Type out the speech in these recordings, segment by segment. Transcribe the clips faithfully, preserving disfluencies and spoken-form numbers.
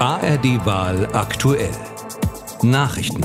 A R D-Wahl aktuell. Nachrichten.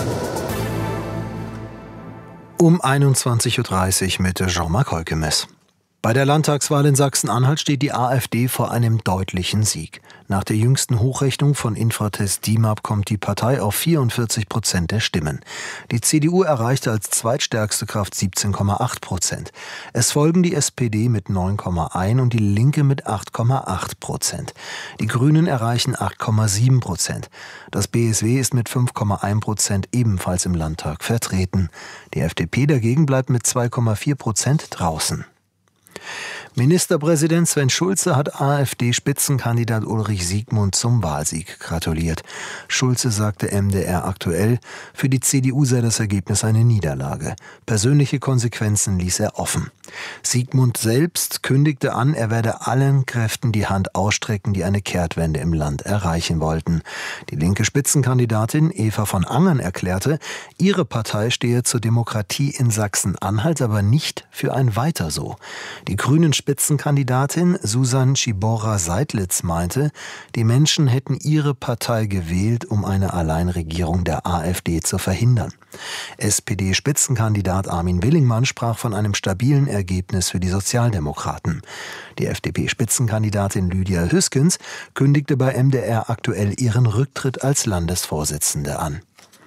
Um einundzwanzig Uhr dreißig mit Jean-Marc Holkemes. Bei der Landtagswahl in Sachsen-Anhalt steht die AfD vor einem deutlichen Sieg. Nach der jüngsten Hochrechnung von Infratest DIMAP kommt die Partei auf vierundvierzig Prozent der Stimmen. Die C D U erreichte als zweitstärkste Kraft siebzehn Komma acht Prozent. Es folgen die S P D mit neun Komma eins und die Linke mit acht Komma acht Prozent. Die Grünen erreichen acht Komma sieben Prozent. Das B S W ist mit fünf Komma eins Prozent ebenfalls im Landtag vertreten. Die F D P dagegen bleibt mit zwei Komma vier Prozent draußen. Ministerpräsident Sven Schulze hat AfD-Spitzenkandidat Ulrich Siegmund zum Wahlsieg gratuliert. Schulze sagte M D R aktuell, für die C D U sei das Ergebnis eine Niederlage. Persönliche Konsequenzen ließ er offen. Siegmund selbst kündigte an, er werde allen Kräften die Hand ausstrecken, die eine Kehrtwende im Land erreichen wollten. Die linke Spitzenkandidatin Eva von Angern erklärte, ihre Partei stehe zur Demokratie in Sachsen-Anhalt, aber nicht für ein Weiter so. Die grünen Spitzenkandidatin Susan Schibora-Seidlitz meinte, die Menschen hätten ihre Partei gewählt, um eine Alleinregierung der AfD zu verhindern. S P D-Spitzenkandidat Armin Willingmann sprach von einem stabilen Ergebnis für die Sozialdemokraten. Die F D P-Spitzenkandidatin Lydia Hüskens kündigte bei M D R aktuell ihren Rücktritt als Landesvorsitzende an.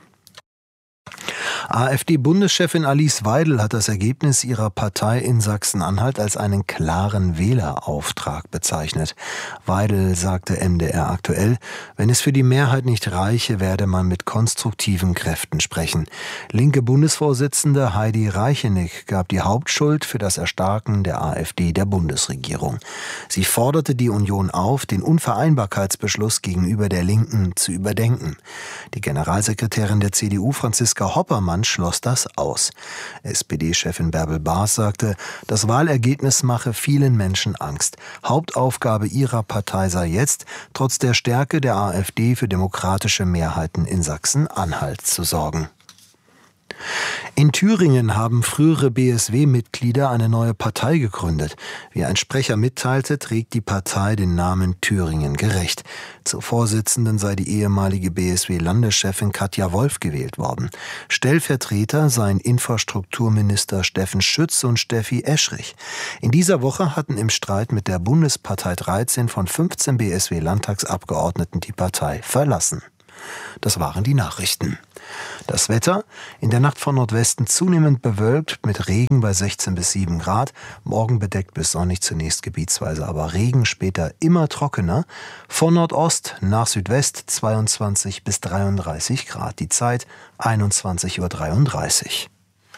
AfD-Bundeschefin Alice Weidel hat das Ergebnis ihrer Partei in Sachsen-Anhalt als einen klaren Wählerauftrag bezeichnet. Weidel sagte M D R aktuell, wenn es für die Mehrheit nicht reiche, werde man mit konstruktiven Kräften sprechen. Linke Bundesvorsitzende Heidi Reichenick gab die Hauptschuld für das Erstarken der AfD der Bundesregierung. Sie forderte die Union auf, den Unvereinbarkeitsbeschluss gegenüber der Linken zu überdenken. Die Generalsekretärin der C D U, Franziska Hoppermann, schloss das aus. S P D-Chefin Bärbel Baas sagte, das Wahlergebnis mache vielen Menschen Angst. Hauptaufgabe ihrer Partei sei jetzt, trotz der Stärke der AfD für demokratische Mehrheiten in Sachsen-Anhalt zu sorgen. In Thüringen haben frühere B S W-Mitglieder eine neue Partei gegründet. Wie ein Sprecher mitteilte, trägt die Partei den Namen Thüringen gerecht. Zur Vorsitzenden sei die ehemalige B S W-Landeschefin Katja Wolf gewählt worden. Stellvertreter seien Infrastrukturminister Steffen Schütz und Steffi Eschrich. In dieser Woche hatten im Streit mit der Bundespartei dreizehn von fünfzehn B S W-Landtagsabgeordneten die Partei verlassen. Das waren die Nachrichten. Das Wetter: in der Nacht von Nordwesten zunehmend bewölkt mit Regen bei sechzehn bis sieben Grad. Morgen bedeckt bis sonnig, zunächst gebietsweise aber Regen, später immer trockener. Von Nordost nach Südwest zweiundzwanzig bis dreiunddreißig Grad. Die Zeit einundzwanzig Uhr dreiunddreißig.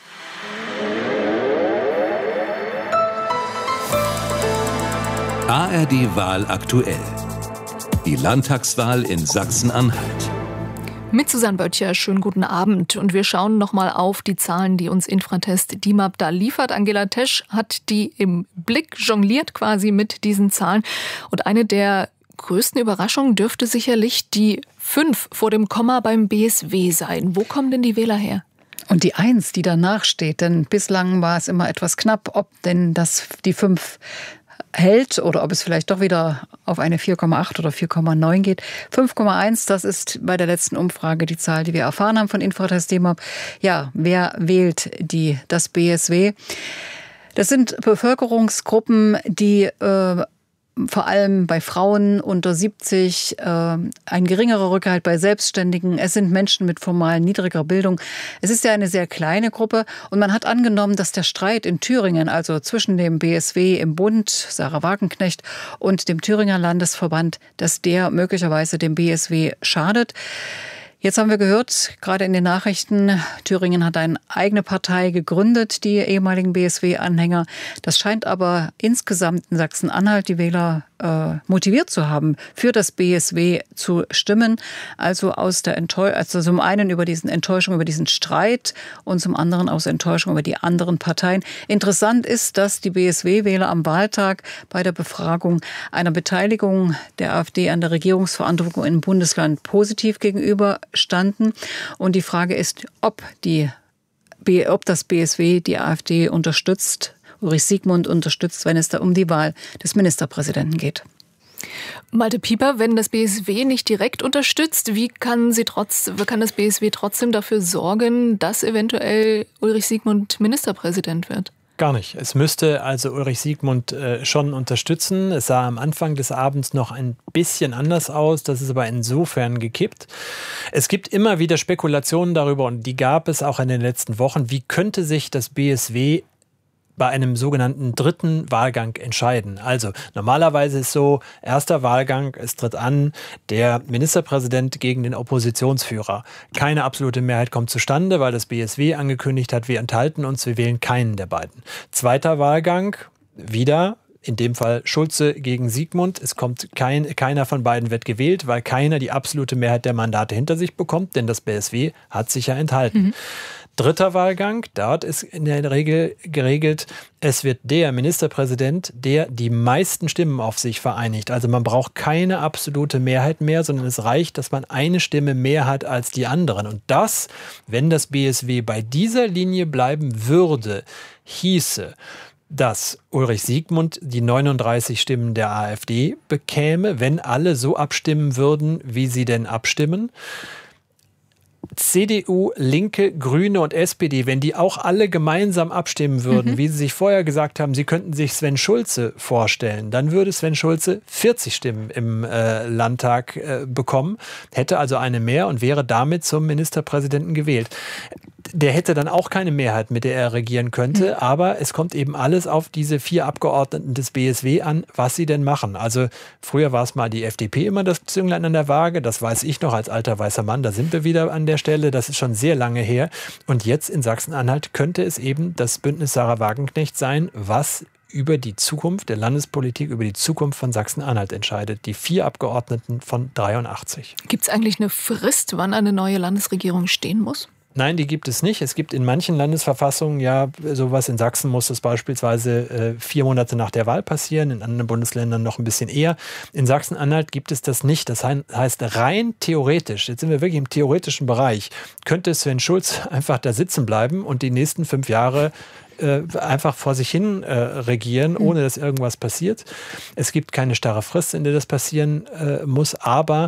A R D-Wahl aktuell. Die Landtagswahl in Sachsen-Anhalt. Mit Susanne Böttcher, schönen guten Abend. Und wir schauen nochmal auf die Zahlen, die uns Infratest DIMAP da liefert. Angela Tesch hat die im Blick, jongliert quasi mit diesen Zahlen. Und eine der größten Überraschungen dürfte sicherlich die fünf vor dem Komma beim B S W sein. Wo kommen denn die Wähler her? Und die eins, die danach steht, denn bislang war es immer etwas knapp, ob denn das die fünf hält oder ob es vielleicht doch wieder auf eine vier Komma acht oder vier Komma neun geht. fünf Komma eins, das ist bei der letzten Umfrage die Zahl, die wir erfahren haben von Infratest DIMAP. Ja, wer wählt die, das B S W? Das sind Bevölkerungsgruppen, die äh, vor allem bei Frauen unter siebzig, äh, ein geringerer Rückhalt bei Selbstständigen. Es sind Menschen mit formal niedriger Bildung. Es ist ja eine sehr kleine Gruppe und man hat angenommen, dass der Streit in Thüringen, also zwischen dem B S W im Bund, Sarah Wagenknecht, und dem Thüringer Landesverband, dass der möglicherweise dem B S W schadet. Jetzt haben wir gehört, gerade in den Nachrichten, Thüringen hat eine eigene Partei gegründet, die ehemaligen B S W-Anhänger. Das scheint aber insgesamt in Sachsen-Anhalt die Wähler äh, motiviert zu haben, für das B S W zu stimmen. Also aus der Enttäuschung, also zum einen über diesen Enttäuschung über diesen Streit und zum anderen aus Enttäuschung über die anderen Parteien. Interessant ist, dass die B S W-Wähler am Wahltag bei der Befragung einer Beteiligung der AfD an der Regierungsverantwortung im Bundesland positiv gegenüber standen. Und die Frage ist, ob, die, ob das B S W die AfD unterstützt, Ulrich Siegmund unterstützt, wenn es da um die Wahl des Ministerpräsidenten geht. Malte Pieper, wenn das B S W nicht direkt unterstützt, wie kann, sie trotz, kann das B S W trotzdem dafür sorgen, dass eventuell Ulrich Siegmund Ministerpräsident wird? Gar nicht. Es müsste also Ulrich Siegmund äh, schon unterstützen. Es sah am Anfang des Abends noch ein bisschen anders aus. Das ist aber insofern gekippt. Es gibt immer wieder Spekulationen darüber, und die gab es auch in den letzten Wochen, wie könnte sich das B S W bei einem sogenannten dritten Wahlgang entscheiden. Also normalerweise ist so, erster Wahlgang, es tritt an, der Ministerpräsident gegen den Oppositionsführer. Keine absolute Mehrheit kommt zustande, weil das B S W angekündigt hat, wir enthalten uns, wir wählen keinen der beiden. Zweiter Wahlgang, wieder in dem Fall Schulze gegen Siegmund. Es kommt kein, keiner von beiden wird gewählt, weil keiner die absolute Mehrheit der Mandate hinter sich bekommt, denn das B S W hat sich ja enthalten. Mhm. Dritter Wahlgang, dort ist in der Regel geregelt, es wird der Ministerpräsident, der die meisten Stimmen auf sich vereinigt. Also man braucht keine absolute Mehrheit mehr, sondern es reicht, dass man eine Stimme mehr hat als die anderen. Und das, wenn das B S W bei dieser Linie bleiben würde, hieße, dass Ulrich Siegmund die neununddreißig Stimmen der AfD bekäme, wenn alle so abstimmen würden, wie sie denn abstimmen. C D U, Linke, Grüne und S P D, wenn die auch alle gemeinsam abstimmen würden, mhm. wie sie sich vorher gesagt haben, sie könnten sich Sven Schulze vorstellen, dann würde Sven Schulze vierzig Stimmen im äh, Landtag äh, bekommen, hätte also eine mehr und wäre damit zum Ministerpräsidenten gewählt. Der hätte dann auch keine Mehrheit, mit der er regieren könnte, mhm. aber es kommt eben alles auf diese vier Abgeordneten des B S W an, was sie denn machen. Also früher war es mal die F D P immer das Zünglein an der Waage, das weiß ich noch als alter weißer Mann, da sind wir wieder an der Stelle, das ist schon sehr lange her. Und jetzt in Sachsen-Anhalt könnte es eben das Bündnis Sarah Wagenknecht sein, was über die Zukunft der Landespolitik, über die Zukunft von Sachsen-Anhalt entscheidet. Die vier Abgeordneten von dreiundachtzig. Gibt es eigentlich eine Frist, wann eine neue Landesregierung stehen muss? Nein, die gibt es nicht. Es gibt in manchen Landesverfassungen ja sowas. In Sachsen muss das beispielsweise äh, vier Monate nach der Wahl passieren, in anderen Bundesländern noch ein bisschen eher. In Sachsen-Anhalt gibt es das nicht. Das heißt, rein theoretisch, jetzt sind wir wirklich im theoretischen Bereich, könnte Sven Schulz einfach da sitzen bleiben und die nächsten fünf Jahre äh, einfach vor sich hin äh, regieren, ohne dass irgendwas passiert. Es gibt keine starre Frist, in der das passieren äh, muss, aber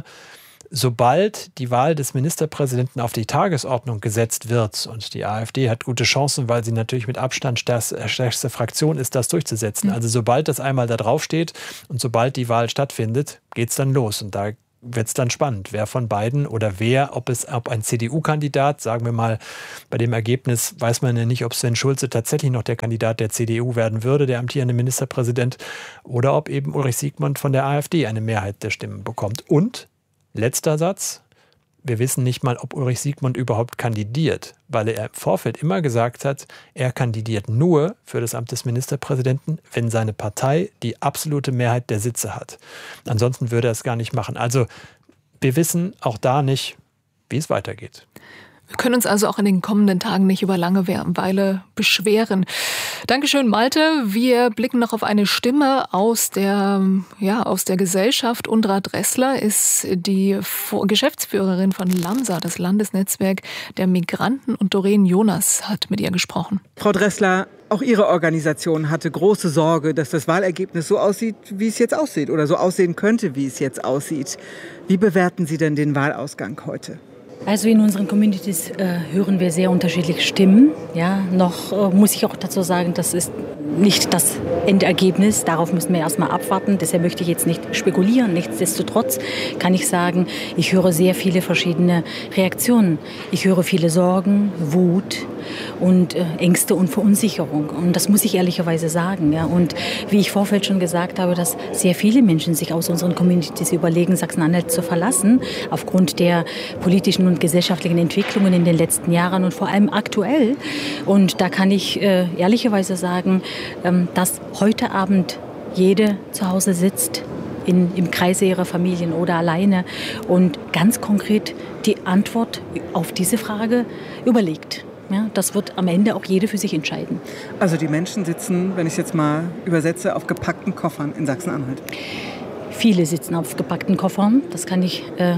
sobald die Wahl des Ministerpräsidenten auf die Tagesordnung gesetzt wird, und die AfD hat gute Chancen, weil sie natürlich mit Abstand stärkste Fraktion ist, das durchzusetzen. Also sobald das einmal da drauf steht und sobald die Wahl stattfindet, geht es dann los. Und da wird es dann spannend, wer von beiden oder wer, ob es ob ein C D U-Kandidat, sagen wir mal, bei dem Ergebnis weiß man ja nicht, ob Sven Schulze tatsächlich noch der Kandidat der C D U werden würde, der amtierende Ministerpräsident, oder ob eben Ulrich Siegmund von der AfD eine Mehrheit der Stimmen bekommt. Und letzter Satz. Wir wissen nicht mal, ob Ulrich Siegmund überhaupt kandidiert, weil er im Vorfeld immer gesagt hat, er kandidiert nur für das Amt des Ministerpräsidenten, wenn seine Partei die absolute Mehrheit der Sitze hat. Ansonsten würde er es gar nicht machen. Also wir wissen auch da nicht, wie es weitergeht. Wir können uns also auch in den kommenden Tagen nicht über Langeweile beschweren. Dankeschön, Malte. Wir blicken noch auf eine Stimme aus der, ja, aus der Gesellschaft. Undra Dressler ist die Geschäftsführerin von LAMSA, das Landesnetzwerk der Migranten. Und Doreen Jonas hat mit ihr gesprochen. Frau Dressler, auch Ihre Organisation hatte große Sorge, dass das Wahlergebnis so aussieht, wie es jetzt aussieht. Oder so aussehen könnte, wie es jetzt aussieht. Wie bewerten Sie denn den Wahlausgang heute? Also in unseren Communities äh, hören wir sehr unterschiedliche Stimmen. Ja, noch äh, muss ich auch dazu sagen, das ist nicht das Endergebnis. Darauf müssen wir erstmal abwarten. Deshalb möchte ich jetzt nicht spekulieren. Nichtsdestotrotz kann ich sagen, ich höre sehr viele verschiedene Reaktionen. Ich höre viele Sorgen, Wut und äh, Ängste und Verunsicherung. Und das muss ich ehrlicherweise sagen. Ja. Und wie ich vorfeld schon gesagt habe, dass sehr viele Menschen sich aus unseren Communities überlegen, Sachsen-Anhalt zu verlassen, aufgrund der politischen und gesellschaftlichen Entwicklungen in den letzten Jahren und vor allem aktuell. Und da kann ich äh, ehrlicherweise sagen, ähm, dass heute Abend jede zu Hause sitzt, in, im Kreise ihrer Familien oder alleine und ganz konkret die Antwort auf diese Frage überlegt. Ja, das wird am Ende auch jede für sich entscheiden. Also die Menschen sitzen, wenn ich es jetzt mal übersetze, auf gepackten Koffern in Sachsen-Anhalt? Viele sitzen auf gepackten Koffern, das kann ich äh,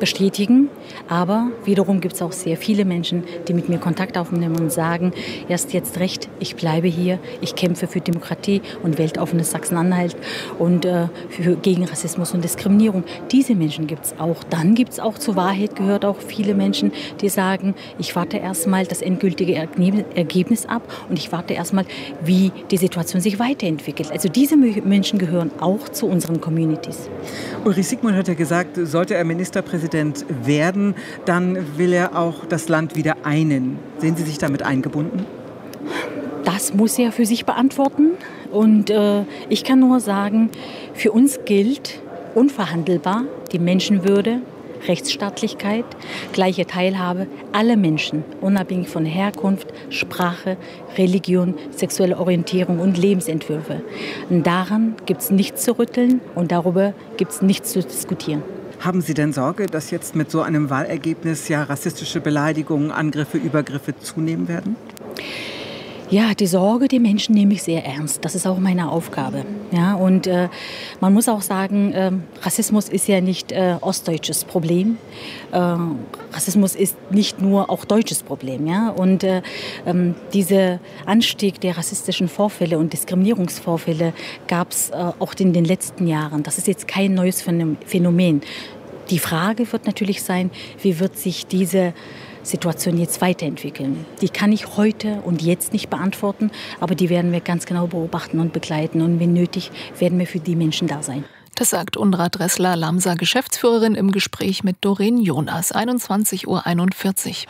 bestätigen. Aber wiederum gibt es auch sehr viele Menschen, die mit mir Kontakt aufnehmen und sagen, erst jetzt recht, ich bleibe hier, ich kämpfe für Demokratie und weltoffenes Sachsen-Anhalt und äh, für, gegen Rassismus und Diskriminierung. Diese Menschen gibt es auch. Dann gibt es auch, zur Wahrheit gehört auch viele Menschen, die sagen, ich warte erstmal das endgültige Ergebnis ab und ich warte erstmal, wie die Situation sich weiterentwickelt. Also diese Menschen gehören auch zu unseren Communities. Ulrich Siegmund hat ja gesagt, sollte er Ministerpräsident werden, dann will er auch das Land wieder einen. Sehen Sie sich damit eingebunden? Das muss er für sich beantworten. Und äh, ich kann nur sagen, für uns gilt unverhandelbar die Menschenwürde, Rechtsstaatlichkeit, gleiche Teilhabe aller Menschen, unabhängig von Herkunft, Sprache, Religion, sexuelle Orientierung und Lebensentwürfe. Und daran gibt es nichts zu rütteln und darüber gibt es nichts zu diskutieren. Haben Sie denn Sorge, dass jetzt mit so einem Wahlergebnis ja rassistische Beleidigungen, Angriffe, Übergriffe zunehmen werden? Ja, die Sorge der Menschen nehme ich sehr ernst. Das ist auch meine Aufgabe. Ja, und äh, man muss auch sagen, äh, Rassismus ist ja nicht äh, ostdeutsches Problem. Äh, Rassismus ist nicht nur auch deutsches Problem. Ja? Und äh, ähm, dieser Anstieg der rassistischen Vorfälle und Diskriminierungsvorfälle gab es äh, auch in den letzten Jahren. Das ist jetzt kein neues Phänomen. Die Frage wird natürlich sein, wie wird sich diese Situation jetzt weiterentwickeln. Die kann ich heute und jetzt nicht beantworten, aber die werden wir ganz genau beobachten und begleiten. Und wenn nötig, werden wir für die Menschen da sein. Das sagt Undra Dressler-Lamser, Geschäftsführerin, im Gespräch mit Doreen Jonas. einundzwanzig Uhr einundvierzig.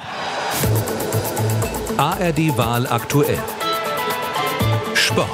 A R D-Wahl aktuell. Sport.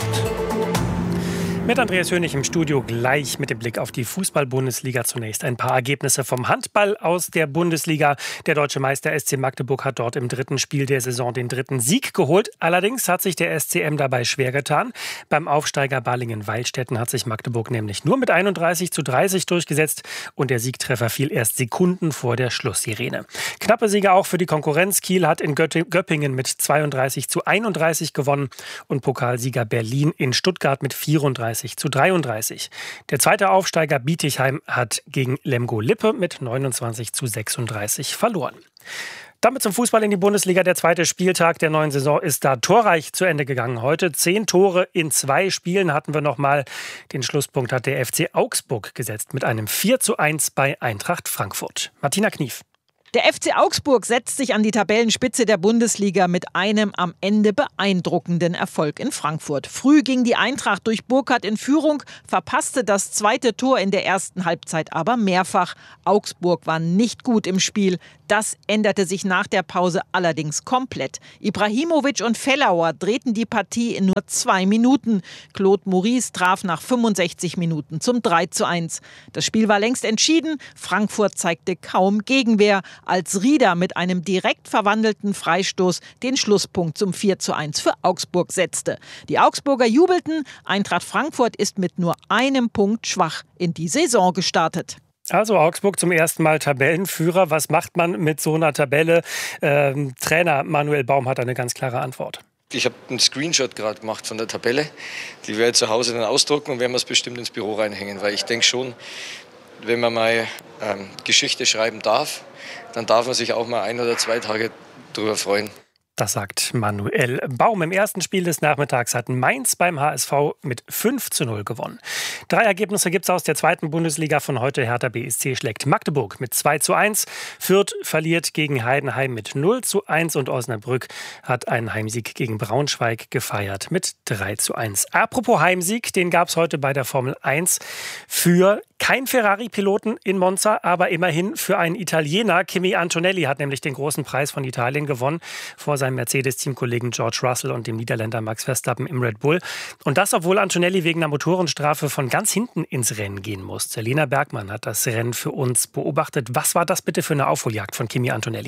Mit Andreas Hönig im Studio, gleich mit dem Blick auf die Fußball-Bundesliga. Zunächst ein paar Ergebnisse vom Handball aus der Bundesliga. Der deutsche Meister S C Magdeburg hat dort im dritten Spiel der Saison den dritten Sieg geholt. Allerdings hat sich der S C M dabei schwer getan. Beim Aufsteiger Balingen-Weilstätten hat sich Magdeburg nämlich nur mit einunddreißig zu dreißig durchgesetzt und der Siegtreffer fiel erst Sekunden vor der Schlusssirene. Knappe Siege auch für die Konkurrenz. Kiel hat in Göppingen mit zweiunddreißig zu einunddreißig gewonnen und Pokalsieger Berlin in Stuttgart mit vierunddreißig zu dreiunddreißig. Der zweite Aufsteiger Bietigheim hat gegen Lemgo Lippe mit neunundzwanzig zu sechsunddreißig verloren. Damit zum Fußball in die Bundesliga. Der zweite Spieltag der neuen Saison ist da torreich zu Ende gegangen heute. Zehn Tore in zwei Spielen hatten wir noch mal. Den Schlusspunkt hat der F C Augsburg gesetzt mit einem vier zu eins bei Eintracht Frankfurt. Martina Knief. Der F C Augsburg setzt sich an die Tabellenspitze der Bundesliga mit einem am Ende beeindruckenden Erfolg in Frankfurt. Früh ging die Eintracht durch Burkhardt in Führung, verpasste das zweite Tor in der ersten Halbzeit aber mehrfach. Augsburg war nicht gut im Spiel. Das änderte sich nach der Pause allerdings komplett. Ibrahimovic und Fellauer drehten die Partie in nur zwei Minuten. Claude Maurice traf nach fünfundsechzig Minuten zum drei zu eins. Das Spiel war längst entschieden. Frankfurt zeigte kaum Gegenwehr, als Rieder mit einem direkt verwandelten Freistoß den Schlusspunkt zum vier zu eins für Augsburg setzte. Die Augsburger jubelten. Eintracht Frankfurt ist mit nur einem Punkt schwach in die Saison gestartet. Also Augsburg zum ersten Mal Tabellenführer. Was macht man mit so einer Tabelle? Ähm, Trainer Manuel Baum hat eine ganz klare Antwort. Ich habe einen Screenshot gerade gemacht von der Tabelle. Die werde ich zu Hause dann ausdrucken und werden wir es bestimmt ins Büro reinhängen. Weil ich denke schon, wenn man mal ähm, Geschichte schreiben darf, dann darf man sich auch mal ein oder zwei Tage drüber freuen. Das sagt Manuel Baum. Im ersten Spiel des Nachmittags hat Mainz beim H S V mit fünf zu null gewonnen. Drei Ergebnisse gibt es aus der zweiten Bundesliga von heute. Hertha B S C schlägt Magdeburg mit zwei zu eins. Fürth verliert gegen Heidenheim mit null zu eins. Und Osnabrück hat einen Heimsieg gegen Braunschweig gefeiert mit drei zu eins. Apropos Heimsieg, den gab es heute bei der Formel eins für kein Ferrari-Piloten in Monza, aber immerhin für einen Italiener. Kimi Antonelli hat nämlich den großen Preis von Italien gewonnen vor seinem Mercedes-Teamkollegen George Russell und dem Niederländer Max Verstappen im Red Bull. Und das, obwohl Antonelli wegen einer Motorenstrafe von ganz hinten ins Rennen gehen musste. Lena Bergmann hat das Rennen für uns beobachtet. Was war das bitte für eine Aufholjagd von Kimi Antonelli?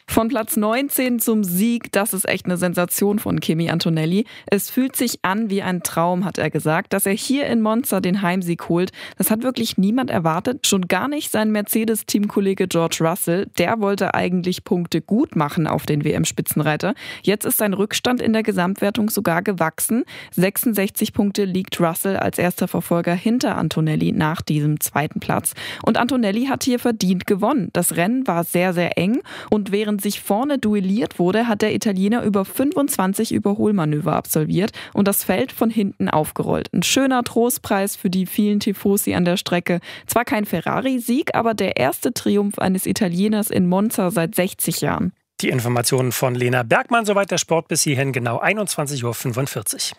Von Platz neunzehn zum Sieg, das ist echt eine Sensation von Kimi Antonelli. Es fühlt sich an wie ein Traum, hat er gesagt, dass er hier in Monza den Heimsieg holt. Das hat wirklich niemand erwartet, schon gar nicht sein Mercedes-Teamkollege George Russell. Der wollte eigentlich Punkte gut machen auf den W M-Spitzenreiter. Jetzt ist sein Rückstand in der Gesamtwertung sogar gewachsen. sechsundsechzig Punkte liegt Russell als erster Verfolger hinter Antonelli nach diesem zweiten Platz. Und Antonelli hat hier verdient gewonnen. Das Rennen war sehr, sehr eng und während sich vorne duelliert wurde, hat der Italiener über fünfundzwanzig Überholmanöver absolviert und das Feld von hinten aufgerollt. Ein schöner Trostpreis für die vielen Tifosi an der Strecke. Zwar kein Ferrari-Sieg, aber der erste Triumph eines Italieners in Monza seit sechzig Jahren. Die Informationen von Lena Bergmann, soweit der Sport bis hierhin, genau einundzwanzig Uhr fünfundvierzig.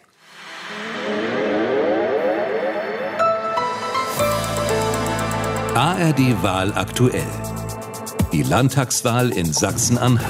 A R D-Wahl aktuell. Die Landtagswahl in Sachsen-Anhalt.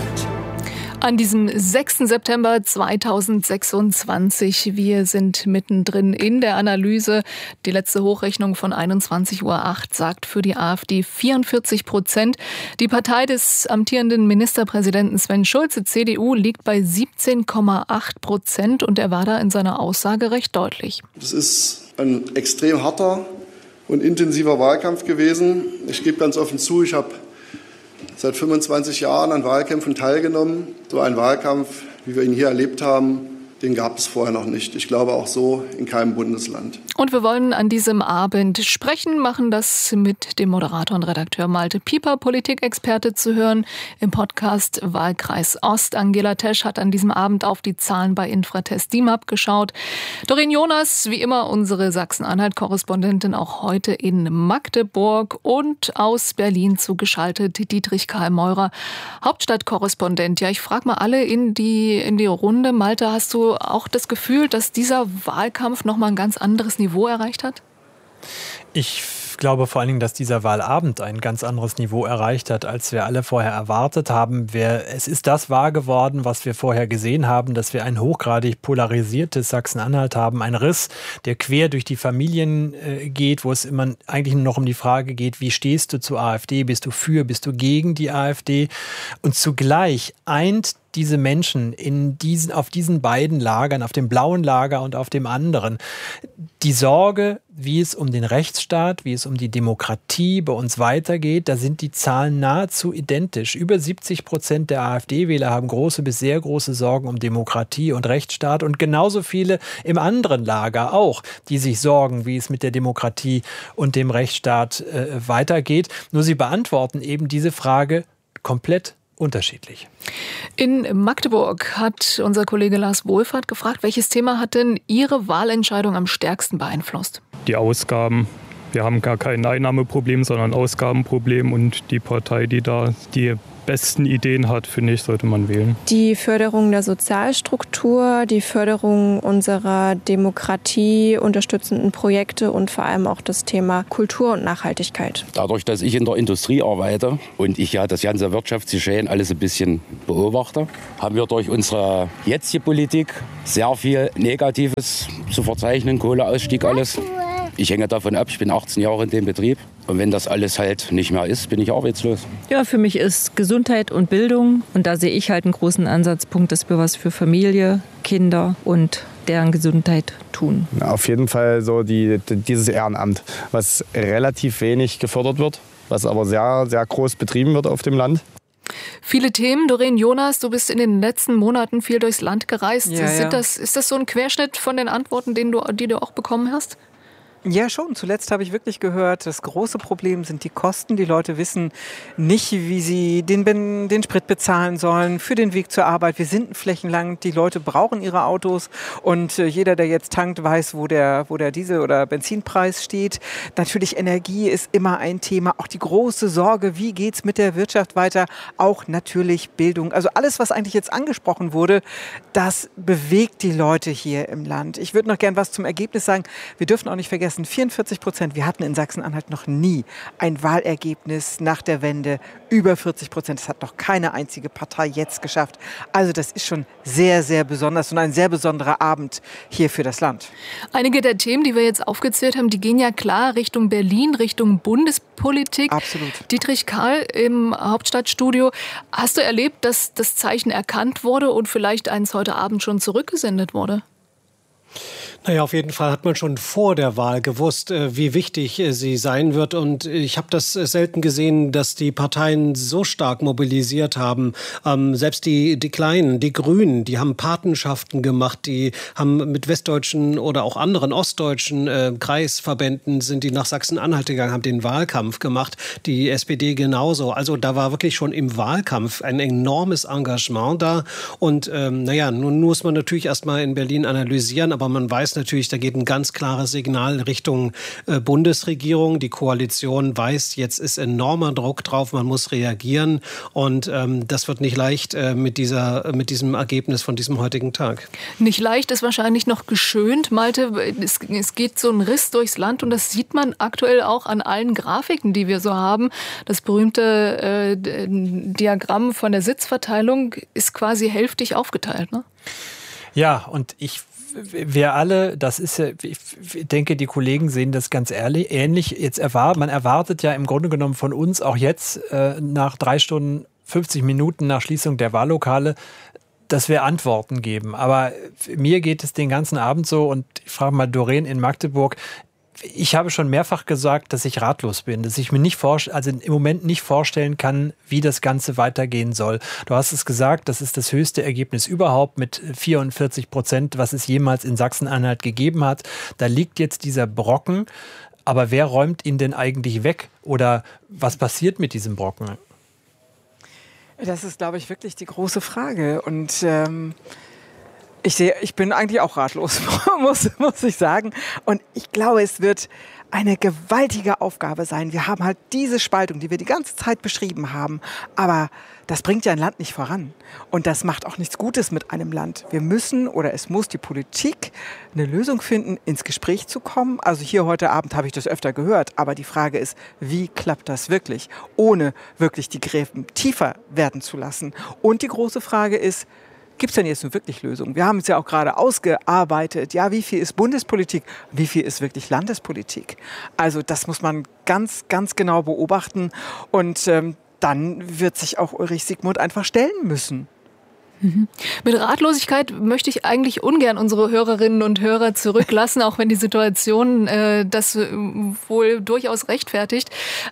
An diesem sechsten September zweitausendsechsundzwanzig. Wir sind mittendrin in der Analyse. Die letzte Hochrechnung von einundzwanzig Uhr acht sagt für die AfD vierundvierzig Prozent. Die Partei des amtierenden Ministerpräsidenten Sven Schulze, C D U, liegt bei siebzehn Komma acht Prozent und er war da in seiner Aussage recht deutlich. Es ist ein extrem harter und intensiver Wahlkampf gewesen. Ich gebe ganz offen zu, ich habe seit fünfundzwanzig Jahren an Wahlkämpfen teilgenommen. So ein Wahlkampf, wie wir ihn hier erlebt haben, den gab es vorher noch nicht. Ich glaube auch so in keinem Bundesland. Und wir wollen an diesem Abend sprechen, machen das mit dem Moderator und Redakteur Malte Pieper, Politikexperte zu hören im Podcast Wahlkreis Ost. Angela Tesch hat an diesem Abend auf die Zahlen bei Infratest D I M A P geschaut. Doreen Jonas, wie immer unsere Sachsen-Anhalt-Korrespondentin, auch heute in Magdeburg und aus Berlin zugeschaltet Dietrich Karl Meurer, Hauptstadtkorrespondent. Ja, ich frage mal alle in die, in die Runde. Malte, hast du auch das Gefühl, dass dieser Wahlkampf nochmal ein ganz anderes Niveau erreicht hat? Ich glaube vor allen Dingen, dass dieser Wahlabend ein ganz anderes Niveau erreicht hat, als wir alle vorher erwartet haben. Wir, es ist das wahr geworden, was wir vorher gesehen haben, dass wir ein hochgradig polarisiertes Sachsen-Anhalt haben. Ein Riss, der quer durch die Familien äh, geht, wo es immer eigentlich nur noch um die Frage geht, wie stehst du zur AfD? Bist du für, bist du gegen die AfD? Und zugleich eint diese Menschen in diesen, auf diesen beiden Lagern, auf dem blauen Lager und auf dem anderen, die Sorge, wie es um den Rechtsstaat, wie es um die Demokratie bei uns weitergeht, da sind die Zahlen nahezu identisch. Über siebzig Prozent der AfD-Wähler haben große bis sehr große Sorgen um Demokratie und Rechtsstaat und genauso viele im anderen Lager auch, die sich sorgen, wie es mit der Demokratie und dem Rechtsstaat äh, weitergeht. Nur sie beantworten eben diese Frage komplett unterschiedlich. In Magdeburg hat unser Kollege Lars Wohlfahrt gefragt, welches Thema hat denn Ihre Wahlentscheidung am stärksten beeinflusst? Die Ausgaben. Wir haben gar kein Einnahmeproblem, sondern ein Ausgabenproblem und die Partei, die da die besten Ideen hat, finde ich, sollte man wählen. Die Förderung der Sozialstruktur, die Förderung unserer Demokratie unterstützenden Projekte und vor allem auch das Thema Kultur und Nachhaltigkeit. Dadurch, dass ich in der Industrie arbeite und ich ja das ganze Wirtschaftsgeschehen alles ein bisschen beobachte, haben wir durch unsere jetzige Politik sehr viel Negatives zu verzeichnen, Kohleausstieg, alles. Ich hänge davon ab, ich bin achtzehn Jahre in dem Betrieb. Und wenn das alles halt nicht mehr ist, bin ich arbeitslos. Ja, für mich ist Gesundheit und Bildung. Und da sehe ich halt einen großen Ansatzpunkt, dass wir was für Familie, Kinder und deren Gesundheit tun. Auf jeden Fall so die, dieses Ehrenamt, was relativ wenig gefördert wird, was aber sehr, sehr groß betrieben wird auf dem Land. Viele Themen. Doreen Jonas, du bist in den letzten Monaten viel durchs Land gereist. Ja, Sind ja. das, ist das so ein Querschnitt von den Antworten, den du, die du auch bekommen hast? Ja, schon. Zuletzt habe ich wirklich gehört, das große Problem sind die Kosten. Die Leute wissen nicht, wie sie den, Ben- den Sprit bezahlen sollen für den Weg zur Arbeit. Wir sind ein Flächenland. Die Leute brauchen ihre Autos. Und äh, jeder, der jetzt tankt, weiß, wo der, wo der Diesel- oder Benzinpreis steht. Natürlich, Energie ist immer ein Thema. Auch die große Sorge, wie geht's mit der Wirtschaft weiter? Auch natürlich Bildung. Also alles, was eigentlich jetzt angesprochen wurde, das bewegt die Leute hier im Land. Ich würde noch gern was zum Ergebnis sagen. Wir dürfen auch nicht vergessen, vergessen, vierundvierzig Prozent. Wir hatten in Sachsen-Anhalt noch nie ein Wahlergebnis nach der Wende über vierzig Prozent. Das hat noch keine einzige Partei jetzt geschafft. Also das ist schon sehr, sehr besonders und ein sehr besonderer Abend hier für das Land. Einige der Themen, die wir jetzt aufgezählt haben, die gehen ja klar Richtung Berlin, Richtung Bundespolitik. Absolut. Dietrich Kahl im Hauptstadtstudio. Hast du erlebt, dass das Zeichen erkannt wurde und vielleicht eins heute Abend schon zurückgesendet wurde? Naja, auf jeden Fall hat man schon vor der Wahl gewusst, wie wichtig sie sein wird. Und ich habe das selten gesehen, dass die Parteien so stark mobilisiert haben. Ähm, selbst die, die Kleinen, die Grünen, die haben Patenschaften gemacht. Die haben mit westdeutschen oder auch anderen ostdeutschen äh, Kreisverbänden sind die nach Sachsen-Anhalt gegangen, haben den Wahlkampf gemacht. Die S P D genauso. Also da war wirklich schon im Wahlkampf ein enormes Engagement da. Und ähm, naja, nun muss man natürlich erst mal in Berlin analysieren, aber man weiß natürlich, da geht ein ganz klares Signal Richtung äh, Bundesregierung. Die Koalition weiß, jetzt ist enormer Druck drauf, man muss reagieren. Und ähm, das wird nicht leicht äh, mit, dieser, mit diesem Ergebnis von diesem heutigen Tag. Nicht leicht ist wahrscheinlich noch geschönt, Malte. Es, es geht so ein Riss durchs Land und das sieht man aktuell auch an allen Grafiken, die wir so haben. Das berühmte äh, Diagramm von der Sitzverteilung ist quasi hälftig aufgeteilt, ne? Ja, und ich Wir alle, das ist ja, ich denke, die Kollegen sehen das ganz ehrlich, ähnlich. Jetzt erwartet, man erwartet ja im Grunde genommen von uns auch jetzt äh, nach drei Stunden, fünfzig Minuten nach Schließung der Wahllokale, dass wir Antworten geben. Aber mir geht es den ganzen Abend so, und ich frage mal Doreen in Magdeburg, ich habe schon mehrfach gesagt, dass ich ratlos bin, dass ich mir nicht vorstellen, also im Moment nicht vorstellen kann, wie das Ganze weitergehen soll. Du hast es gesagt, das ist das höchste Ergebnis überhaupt mit vierundvierzig Prozent, was es jemals in Sachsen-Anhalt gegeben hat. Da liegt jetzt dieser Brocken, aber wer räumt ihn denn eigentlich weg? Oder was passiert mit diesem Brocken? Das ist, glaube ich, wirklich die große Frage. Und ähm Ich, sehe, ich bin eigentlich auch ratlos, muss, muss ich sagen. Und ich glaube, es wird eine gewaltige Aufgabe sein. Wir haben halt diese Spaltung, die wir die ganze Zeit beschrieben haben. Aber das bringt ja ein Land nicht voran. Und das macht auch nichts Gutes mit einem Land. Wir müssen oder es muss die Politik eine Lösung finden, ins Gespräch zu kommen. Also hier heute Abend habe ich das öfter gehört. Aber die Frage ist, wie klappt das wirklich, ohne wirklich die Gräben tiefer werden zu lassen? Und die große Frage ist, gibt es denn jetzt nun wirklich Lösungen? Wir haben es ja auch gerade ausgearbeitet. Ja, wie viel ist Bundespolitik? Wie viel ist wirklich Landespolitik? Also das muss man ganz, ganz genau beobachten. Und ähm, dann wird sich auch Ulrich Siegmund einfach stellen müssen. Mhm. Mit Ratlosigkeit möchte ich eigentlich ungern unsere Hörerinnen und Hörer zurücklassen, auch wenn die Situation äh, das wohl durchaus rechtfertigt.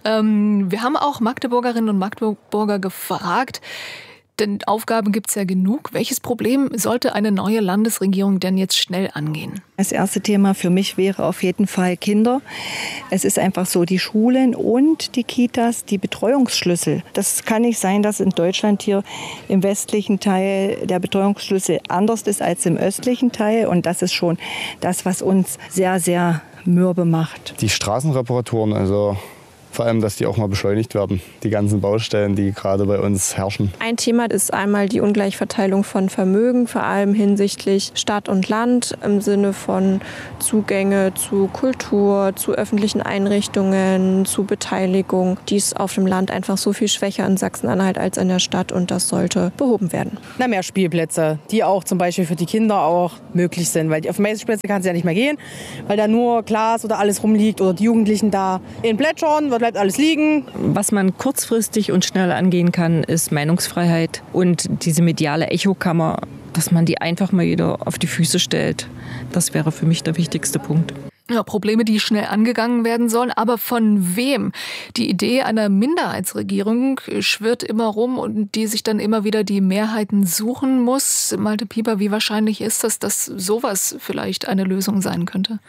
Ähm, wir haben auch Magdeburgerinnen und Magdeburger gefragt, denn Aufgaben gibt es ja genug. Welches Problem sollte eine neue Landesregierung denn jetzt schnell angehen? Das erste Thema für mich wäre auf jeden Fall Kinder. Es ist einfach so, die Schulen und die Kitas, die Betreuungsschlüssel. Das kann nicht sein, dass in Deutschland hier im westlichen Teil der Betreuungsschlüssel anders ist als im östlichen Teil. Und das ist schon das, was uns sehr, sehr mürbe macht. Die Straßenreparaturen, also vor allem, dass die auch mal beschleunigt werden, die ganzen Baustellen, die gerade bei uns herrschen. Ein Thema ist einmal die Ungleichverteilung von Vermögen, vor allem hinsichtlich Stadt und Land im Sinne von Zugänge zu Kultur, zu öffentlichen Einrichtungen, zu Beteiligung. Die ist auf dem Land einfach so viel schwächer in Sachsen-Anhalt als in der Stadt und das sollte behoben werden. Na, mehr Spielplätze, die auch zum Beispiel für die Kinder auch möglich sind, weil auf den Spielplätze kann es ja nicht mehr gehen, weil da nur Glas oder alles rumliegt oder die Jugendlichen da in Plätschern, bleibt alles liegen. Was man kurzfristig und schnell angehen kann, ist Meinungsfreiheit und diese mediale Echokammer, dass man die einfach mal wieder auf die Füße stellt. Das wäre für mich der wichtigste Punkt. Ja, Probleme, die schnell angegangen werden sollen. Aber von wem? Die Idee einer Minderheitsregierung schwirrt immer rum und die sich dann immer wieder die Mehrheiten suchen muss. Malte Pieper, wie wahrscheinlich ist das, dass sowas vielleicht eine Lösung sein könnte?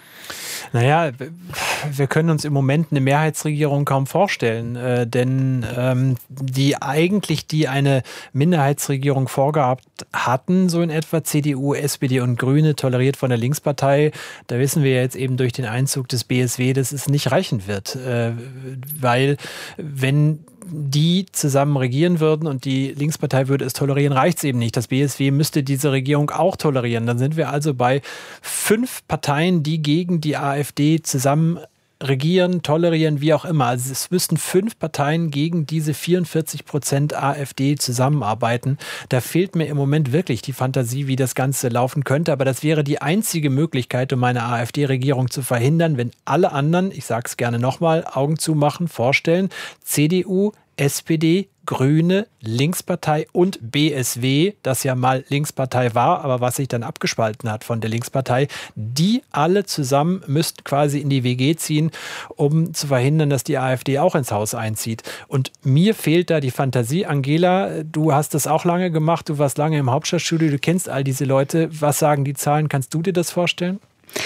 Naja, wir können uns im Moment eine Mehrheitsregierung kaum vorstellen, äh, denn ähm, die eigentlich, die eine Minderheitsregierung vorgehabt hatten, so in etwa C D U, S P D und Grüne, toleriert von der Linkspartei, da wissen wir jetzt eben durch durch den Einzug des B S W, dass es nicht reichen wird. Äh, weil wenn die zusammen regieren würden und die Linkspartei würde es tolerieren, reicht es eben nicht. Das B S W müsste diese Regierung auch tolerieren. Dann sind wir also bei fünf Parteien, die gegen die AfD zusammen regieren, tolerieren, wie auch immer. Also es müssten fünf Parteien gegen diese vierundvierzig Prozent AfD zusammenarbeiten. Da fehlt mir im Moment wirklich die Fantasie, wie das Ganze laufen könnte. Aber das wäre die einzige Möglichkeit, um eine AfD-Regierung zu verhindern, wenn alle anderen, ich sage es gerne nochmal, Augen zumachen, vorstellen, C D U, S P D, Grüne, Linkspartei und B S W, das ja mal Linkspartei war, aber was sich dann abgespalten hat von der Linkspartei, die alle zusammen müssten quasi in die W G ziehen, um zu verhindern, dass die AfD auch ins Haus einzieht. Und mir fehlt da die Fantasie. Angela, du hast das auch lange gemacht, du warst lange im Hauptstadtstudio, du kennst all diese Leute. Was sagen die Zahlen? Kannst du dir das vorstellen?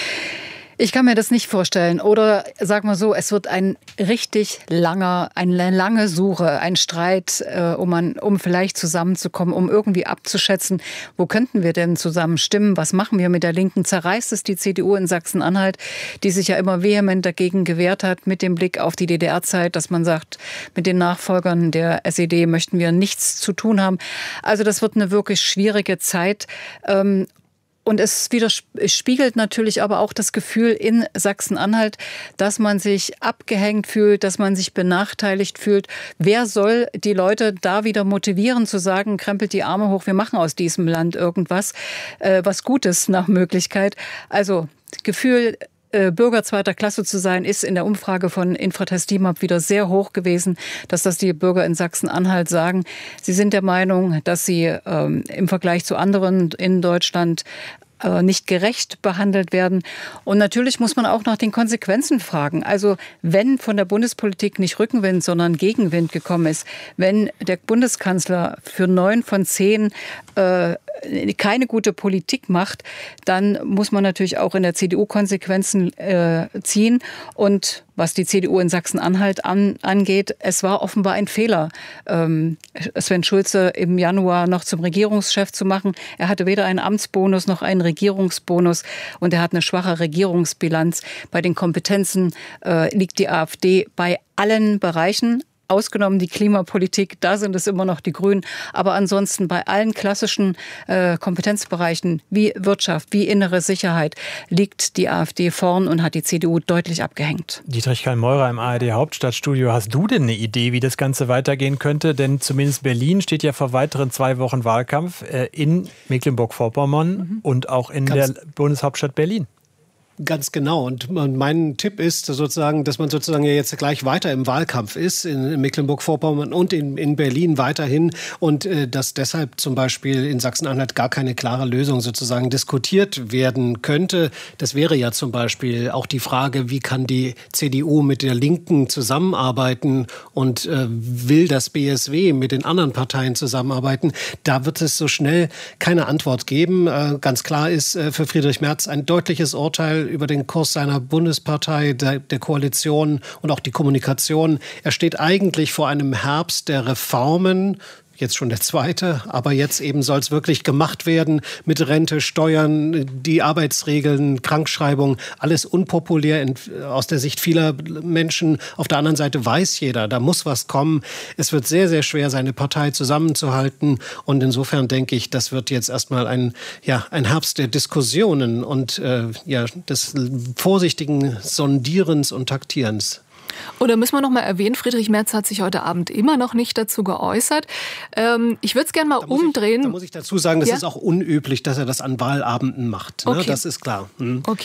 Ich kann mir das nicht vorstellen. Oder sag mal so, es wird ein richtig langer, eine lange Suche, ein Streit, äh, um, an, um vielleicht zusammenzukommen, um irgendwie abzuschätzen, wo könnten wir denn zusammen stimmen? Was machen wir mit der Linken? Zerreißt es die C D U in Sachsen-Anhalt, die sich ja immer vehement dagegen gewehrt hat, mit dem Blick auf die D D R-Zeit, dass man sagt, mit den Nachfolgern der S E D möchten wir nichts zu tun haben. Also das wird eine wirklich schwierige Zeit. Ähm, Und es spiegelt natürlich aber auch das Gefühl in Sachsen-Anhalt, dass man sich abgehängt fühlt, dass man sich benachteiligt fühlt. Wer soll die Leute da wieder motivieren, zu sagen, krempelt die Arme hoch, wir machen aus diesem Land irgendwas, äh, was Gutes nach Möglichkeit. Also Gefühl, Bürger zweiter Klasse zu sein, ist in der Umfrage von Infratest DIMAP wieder sehr hoch gewesen, dass das die Bürger in Sachsen-Anhalt sagen. Sie sind der Meinung, dass sie ähm, im Vergleich zu anderen in Deutschland äh, nicht gerecht behandelt werden. Und natürlich muss man auch nach den Konsequenzen fragen. Also wenn von der Bundespolitik nicht Rückenwind, sondern Gegenwind gekommen ist, wenn der Bundeskanzler für neun von zehn äh, keine gute Politik macht, dann muss man natürlich auch in der C D U Konsequenzen äh, ziehen. Und was die C D U in Sachsen-Anhalt an, angeht, es war offenbar ein Fehler, ähm, Sven Schulze im Januar noch zum Regierungschef zu machen. Er hatte weder einen Amtsbonus noch einen Regierungsbonus und er hat eine schwache Regierungsbilanz. Bei den Kompetenzen äh, liegt die AfD bei allen Bereichen. Ausgenommen die Klimapolitik, da sind es immer noch die Grünen. Aber ansonsten bei allen klassischen äh, Kompetenzbereichen wie Wirtschaft, wie innere Sicherheit liegt die AfD vorn und hat die C D U deutlich abgehängt. Dietrich Kallmeurer im A R D Hauptstadtstudio. Hast du denn eine Idee, wie das Ganze weitergehen könnte? Denn zumindest Berlin steht ja vor weiteren zwei Wochen Wahlkampf äh, in Mecklenburg-Vorpommern mhm. und auch in Ganz der Bundeshauptstadt Berlin. Ganz genau. Und mein Tipp ist sozusagen, dass man sozusagen jetzt gleich weiter im Wahlkampf ist, in Mecklenburg-Vorpommern und in, in Berlin weiterhin. Und äh, dass deshalb zum Beispiel in Sachsen-Anhalt gar keine klare Lösung sozusagen diskutiert werden könnte. Das wäre ja zum Beispiel auch die Frage, wie kann die C D U mit der Linken zusammenarbeiten und äh, will das B S W mit den anderen Parteien zusammenarbeiten? Da wird es so schnell keine Antwort geben. Äh, ganz klar ist äh, für Friedrich Merz ein deutliches Urteil über den Kurs seiner Bundespartei, der, der Koalition und auch die Kommunikation. Er steht eigentlich vor einem Herbst der Reformen, jetzt schon der zweite, aber jetzt eben soll es wirklich gemacht werden mit Rente, Steuern, die Arbeitsregeln, Krankschreibung, alles unpopulär in, aus der Sicht vieler Menschen. Auf der anderen Seite weiß jeder, da muss was kommen. Es wird sehr, sehr schwer, seine Partei zusammenzuhalten und insofern denke ich, das wird jetzt erstmal ein, ja, ein Herbst der Diskussionen und äh, ja, des vorsichtigen Sondierens und Taktierens. Oder müssen wir noch mal erwähnen, Friedrich Merz hat sich heute Abend immer noch nicht dazu geäußert. Ähm, ich würde es gerne mal da umdrehen. Ich, da muss ich dazu sagen, das ja? ist auch unüblich, dass er das an Wahlabenden macht. Ne? Okay. Das ist klar. Hm. Okay.